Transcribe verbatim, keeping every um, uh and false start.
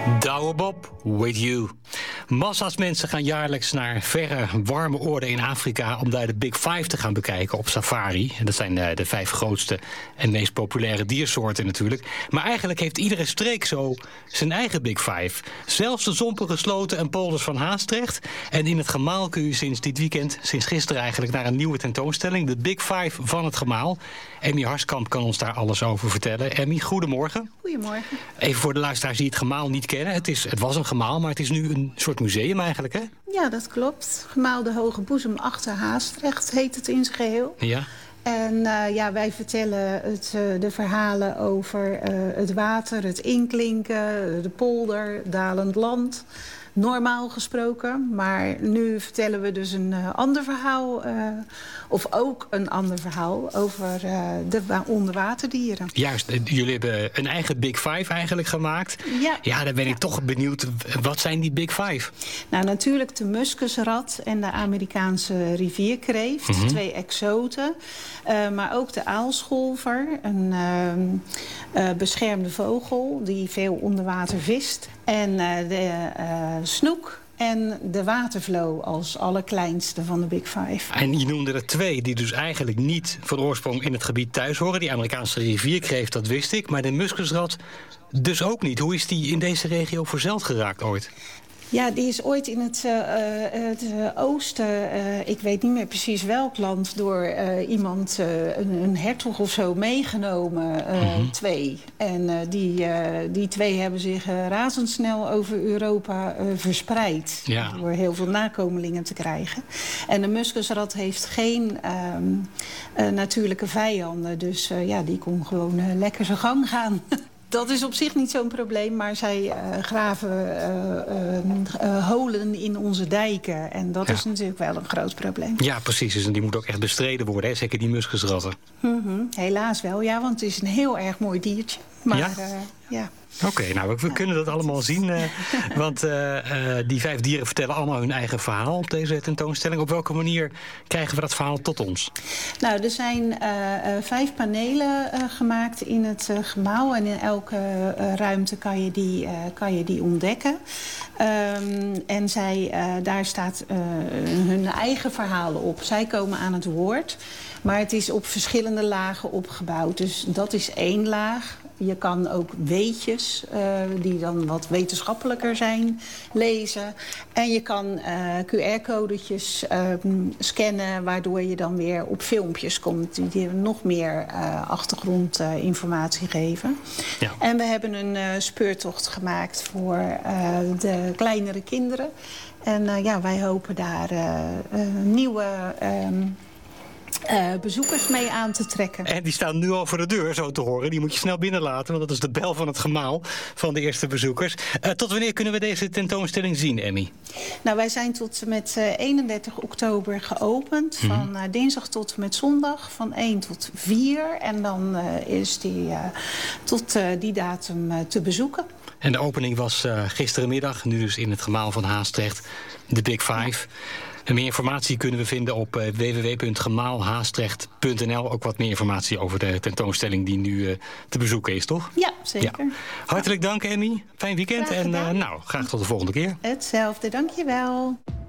Douwe Bob, with you. Massa's mensen gaan jaarlijks naar verre, warme oorden in Afrika om daar de Big Five te gaan bekijken op safari. Dat zijn de, de vijf grootste en meest populaire diersoorten natuurlijk. Maar eigenlijk heeft iedere streek zo zijn eigen Big Five. Zelfs de zompige sloten en polders van Haastrecht. En in het Gemaal kun je sinds dit weekend, sinds gisteren eigenlijk, naar een nieuwe tentoonstelling. De Big Five van het Gemaal. Emmy Harskamp kan ons daar alles over vertellen. Emmy, goedemorgen. Goedemorgen. Even voor de luisteraars die het Gemaal niet kennen. Het, is, het was een gemaal, maar het is nu een soort museum eigenlijk, hè? Ja, dat klopt. Gemaal de Hoge Boezem achter Haastrecht heet het in zijn geheel. Ja. En uh, ja, wij vertellen het, uh, de verhalen over uh, het water, het inklinken, de polder, dalend land. Normaal gesproken, maar nu vertellen we dus een uh, ander verhaal, uh, of ook een ander verhaal over uh, de onderwaterdieren. Juist, jullie hebben een eigen Big Five eigenlijk gemaakt. Ja, ja dan ben ik ja. toch benieuwd, wat zijn die Big Five? Nou, natuurlijk de muskusrat en de Amerikaanse rivierkreeft, mm-hmm. twee exoten. Uh, maar ook de aalscholver, een uh, uh, beschermde vogel die veel onder water vist. En uh, de uh, snoek en de watervloo als allerkleinste van de Big Five. En je noemde er twee die dus eigenlijk niet van oorsprong in het gebied thuis horen. Die Amerikaanse rivierkreeft, dat wist ik. Maar de muskusrat dus ook niet. Hoe is die in deze regio verzeild geraakt ooit? Ja, die is ooit in het, uh, het uh, oosten, uh, ik weet niet meer precies welk land, door uh, iemand, uh, een, een hertog of zo, meegenomen. Uh, mm-hmm. Twee. En uh, die, uh, die twee hebben zich uh, razendsnel over Europa uh, verspreid. Ja. Door heel veel nakomelingen te krijgen. En de muskusrat heeft geen um, uh, natuurlijke vijanden. Dus uh, ja, die kon gewoon uh, lekker zijn gang gaan. Dat is op zich niet zo'n probleem, maar zij uh, graven uh, uh, uh, holen in onze dijken. En dat ja. is natuurlijk wel een groot probleem. Ja, precies. Dus die moet ook echt bestreden worden, hè? Zeker die muskusratten. Mm-hmm. Helaas wel, ja, want het is een heel erg mooi diertje. Maar ja... Uh, ja. Oké, okay, nou, we ja. kunnen dat allemaal zien. Uh, want uh, uh, die vijf dieren vertellen allemaal hun eigen verhaal op deze tentoonstelling. Op welke manier krijgen we dat verhaal tot ons? Nou, er zijn uh, uh, vijf panelen uh, gemaakt in het uh, Gemaal. En in elke uh, ruimte kan je die, uh, kan je die ontdekken. Um, en zij, uh, daar staat uh, hun eigen verhalen op. Zij komen aan het woord. Maar het is op verschillende lagen opgebouwd. Dus dat is één laag. Je kan ook weetjes, uh, die dan wat wetenschappelijker zijn, lezen. En je kan uh, Q R-codetjes uh, scannen, waardoor je dan weer op filmpjes komt die nog meer uh, achtergrondinformatie uh, geven. Ja. En we hebben een uh, speurtocht gemaakt voor uh, de kleinere kinderen. En uh, ja, wij hopen daar uh, uh, nieuwe... Um, Uh, bezoekers mee aan te trekken. En die staan nu al voor de deur, zo te horen. Die moet je snel binnenlaten, want dat is de bel van het Gemaal van de eerste bezoekers. Uh, tot wanneer kunnen we deze tentoonstelling zien, Emmy? Nou, wij zijn tot met uh, eenendertig oktober geopend. Mm-hmm. Van uh, dinsdag tot met zondag, van één tot vier. En dan uh, is die uh, tot uh, die datum uh, te bezoeken. En de opening was uh, gisterenmiddag, nu dus in het Gemaal van Haastrecht, de Big Five. En meer informatie kunnen we vinden op uh, w w w punt gemaalhaastrecht punt n l. Ook wat meer informatie over de tentoonstelling die nu uh, te bezoeken is, toch? Ja, zeker. Ja. Hartelijk dank, Emmy. Fijn weekend en uh, nou, graag tot de volgende keer. Hetzelfde, dank je wel.